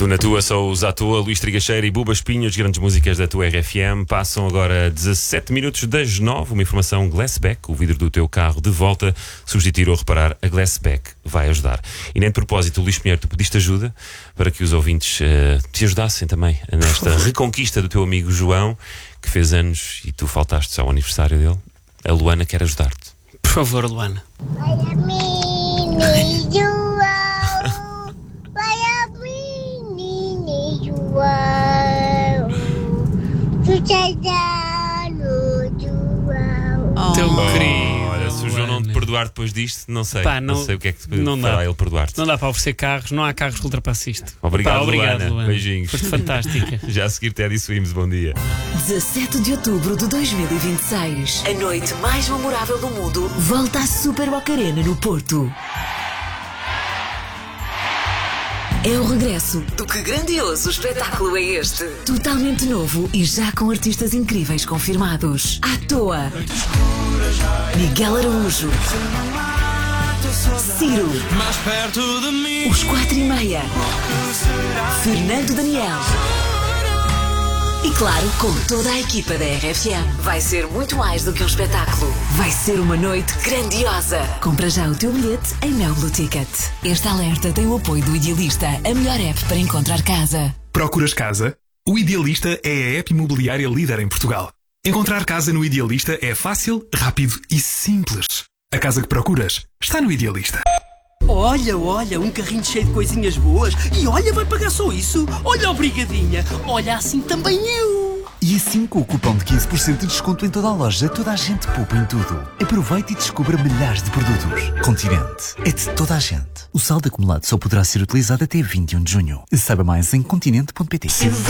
Tu na tua, sou os à toa, Luís Trigacheira e Buba Espinho, as grandes músicas da tua RFM. Passam agora 17 minutos das 9. Uma informação: Glassback, o vidro do teu carro de volta, substituir ou reparar, a Glassback vai ajudar. E nem de propósito, Luís Pinheiro, tu pediste ajuda para que os ouvintes te ajudassem também nesta reconquista do teu amigo João, que fez anos e tu faltaste ao aniversário dele. A Luana quer ajudar-te. Por favor, Luana. Para mim, João. Para mim, João. Tu estás dando, João. Tão querido. Olha, se o João não te perdoar depois disto, não sei. Pá, não sei o que é que não fará dá. ele perdoar-te. Não dá para oferecer carros, não há carros que ultrapassem isto. Obrigado, obrigado, Luana. Beijinhos. Foste fantástica. Já a seguir, Teddy Swims, bom dia. 17 de outubro de 2026. A noite mais memorável do mundo volta à Super Boca Arena no Porto. É o regresso do Que Grandioso Espetáculo é Este? Totalmente novo e já com artistas incríveis confirmados. À toa, Miguel Araújo, Ciro, Os 4:30, Fernando Daniel. E claro, com toda a equipa da RFM. Vai ser muito mais do que um espetáculo. Vai ser uma noite grandiosa. Compra já o teu bilhete em Mel Blue Ticket. Este alerta tem o apoio do Idealista, a melhor app para encontrar casa. Procuras casa? O Idealista é a app imobiliária líder em Portugal. Encontrar casa no Idealista é fácil, rápido e simples. A casa que procuras está no Idealista. Olha, um carrinho cheio de coisinhas boas. E olha, vai pagar só isso. Olha a brigadinha. Olha, assim também eu. E assim, com o cupom de 15% de desconto em toda a loja, toda a gente poupa em tudo. Aproveite e descubra milhares de produtos. Continente é de toda a gente. O saldo acumulado só poderá ser utilizado até 21 de junho. Saiba mais em continente.pt.